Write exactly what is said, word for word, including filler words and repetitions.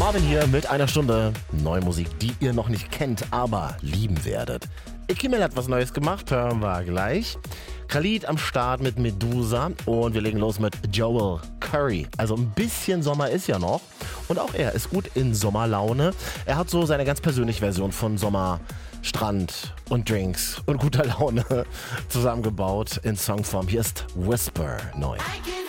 Marvin hier mit einer Stunde neue Musik, die ihr noch nicht kennt, aber lieben werdet. Ikimel hat was Neues gemacht, hören wir gleich. Khalid am Start mit Medusa und wir legen los mit Joel Curry. Also ein bisschen Sommer ist ja noch und auch er ist gut in Sommerlaune. Er hat so seine ganz persönliche Version von Sommer, Strand und Drinks und guter Laune zusammengebaut in Songform. Hier ist Whisper neu.